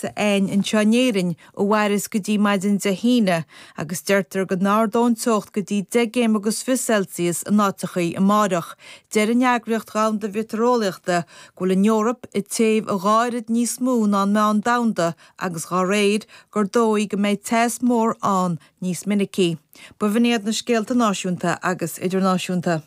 sa ein in Chanéirin ó bhharis go dtí maidin de híine agus deirtar go nárdón tocht go dtí 10 agus 5 Celsius an nátachaí a mádach. Deir an neagracht gáim de vitroliachta gúil in Europa i taobh a gáirid níos mú ná an meán damda agus gá réid gur dói go méid test mór an níos minicí. Bhuinead na scéalta náisiúnta agus idirnáisiúnta.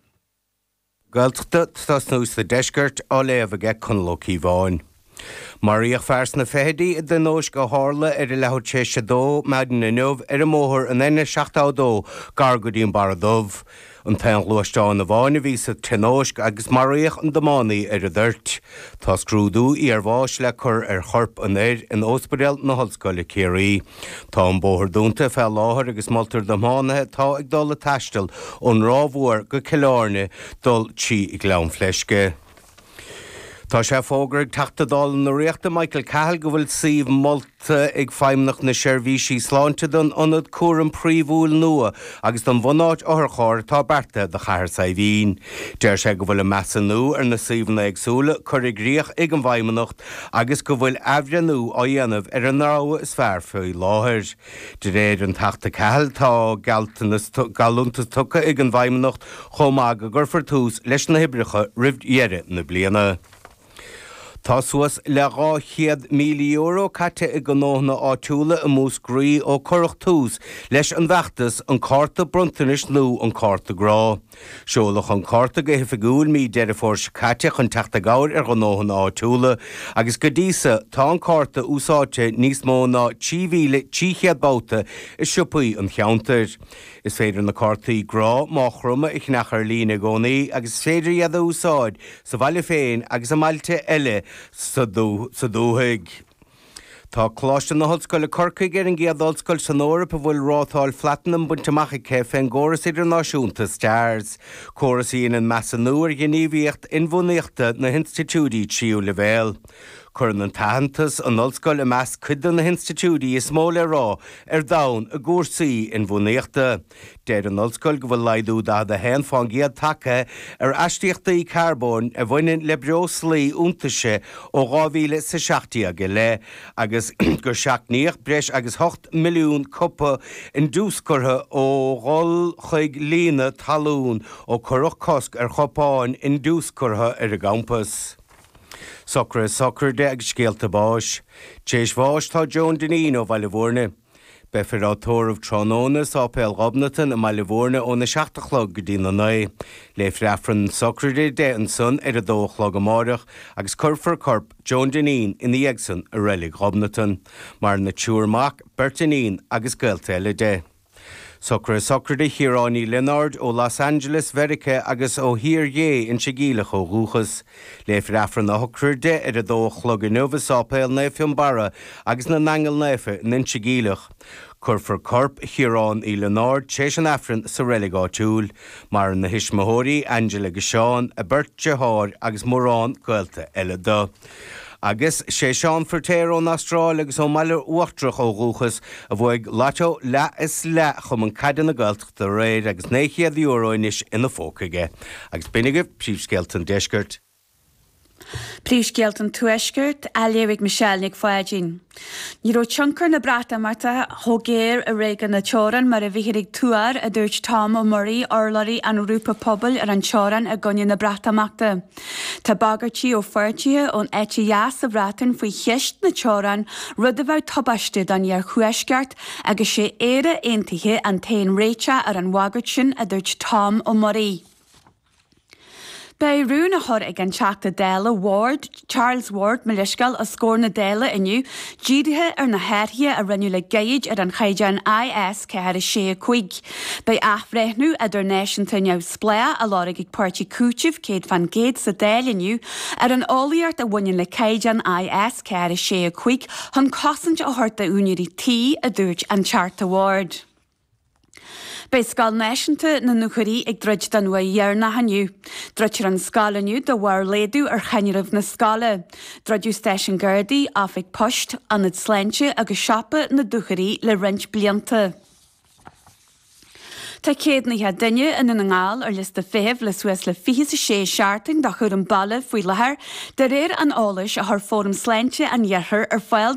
Gailteachta tá snús de deisgurt á léamhaige chun locí bháin. Maríoch fers na féhidí den nóis go hála ar I lehad sé sé dó meadin na nuamh ar móthir an ine 16 gar go dtíon bar dómh. An tean luasteán na bháinna ví sa tenóisc agus maríoch an damánaí ar a d'irt. Tá scrúdú ar bháis le chur ar chorp an éir in ospedal na hallscoile Céirí. Tá an bóthir dúnta fel láthir agus moltar damánaithe tá ag dul a taistil ón rámhór go Cileárne dul tí I gleann fleisce. Tá sé fógraigh teachtadáil na riachta Michael Cahill go bhfuil suíomh molta ag feimnach na seirbhísí sláinte don ionad cuaran príomhúil nua agus don bhunáid orthchóir tá berta de chathair sa bhín. Deir sé go bhfuil a measa nó ar na suíomhna agsúla chuirigh riach ag an bhaimanacht agus go bhfuil aimhre nó á dhéanamh ar an ráha is fearr faoi láthir. De réir an teachta Cahill tá galúntas tucha ag an bhaimanacht chomága gur fortús leis na hibricha ribh dhéire na bliana. Tá suas le €100,000 caite I go nóna áitiúla a mús grí ó corach tús leis an bheachtas an cárta bruntanis nó an cárta grá. Seolach an cárta go hifigúil mí deir fórs caite chun teachta gáir ar go nóna áitiúla agus go dísa tá an cárta úsáte níos mó ná 10,000 báta is siúpaí an cheantar. Is féidir na cártaí grá má chruma I chnachar lína gcónaí agus féidir iad a úsáid sa bhaile féin agus a mailte eile sa dúthaig. Tá cláiste na hallscoile Corcaigh ar an gcéad hallscoil san Eorp a bhfuil rátáil flatnam buntamachaice féin góras idirnáisiúnta stairs. Córas íon an measa nuair gníomhíocht inmhúnaíochta na institúdí tríú levéil. Churann an tahantas an hallscoil a meas cuidan na institúdí is mó le rá ar dán a gúrsaí inmhúnaíochta. Deir an hallscoil go bhfuil laidú da a hen fáin giad take ar aistíochtaí carbón a bhainin le breo slí úntaise ó 2016 go le agus gur seachníoch breis agus 8 milliún cuppa in dúscurtha ó ghol chuig lína talún ó curach cosc ar chopáin in dúscurtha ar a gampas. Soccer de ag scéalta báis. Téis bháis tá Joan Deneen ó Bhailbhórna. Befir átóramh trónónas ápéil Robnatan a Bhailbhórna ó na 16 go dtí na 9. Léifh reafran soccer de an son ar a 2 amárach agus curfar corp Joan Deneen in the Egson a rélig Robnatan. Mar na túrmach Bertanín agus Gaeilta eile de. Soccer de Híránaí Leonard ó Los Angeles, Verica agus ó Hír in Sigílach ó Rúchas. Léifh reafran na thucr de ar a 2 in Novas ápéil Néfion Barra agus na Nangel Néfa in Sigílach. Curfar corp Hírán í Leonard téis an afran sa rélig áitiúil, mar na hismóirí Angela Gishán a Bert Jehár agus Mórán Gaeilta eile do. Agus sé Seán Fertéir ón Astráil agus ó maiile uachtrach ó Rúchas a bhfuig láto le is le chum an caidan na Gaeltachta réir agus €900 inis ina fócaige. Agus binige príomhscéalta deisgurt. Príomhscéalta tuaisgurt a léirigh Michelle nig fáidín. Ní ró tioncar na brata marta thógéir a réigen na teoran mar a bhíhirig tuair a dúirt Tom ó Murray orlarí an rúpa pobl ar an teoran a gonne na brata machta. Tá bagartí ó fuirtí ón éiti jaas a bratan faoi cheist na teoran rud a bheith tabaiste an ar chuaisgart agus sé éire aontaithe an tain réite ar an wagart sin a dúirt Tom ó Murray. Bei rún a thur ag an teachta déile Ward, Charles Ward Miliiscail a scór na déile inniu, dídathe ar na háirthe a rinne le gaiid ar an chaidean IS ceithre 6. Bei athbhreithnú idir náisiúnta neu splea a láraigh ag páirtí cúteamh céad fan géad sa déile inniu ar an ólaíart a bhaine le caidean IS ceithre 6 chun cosint a thuirta úniurí tí a dúirt an Charta Ward. Bei scal náisiúnta na nuachtarí ag druid den bhfuil dhearna haniu. Druidir an scala aniu do bhar léadú ar chaineamh na scala. Druidú station Gardaí áfik post anad sláinte agus seapa na ducharí le rint blianta. Tá céadnaithe duine in an ngáil ar lista féh le suas le 26 seaarting da chur an balle faoi lethir de réir an álais a th fórum sláinte an dhearthar ar fáil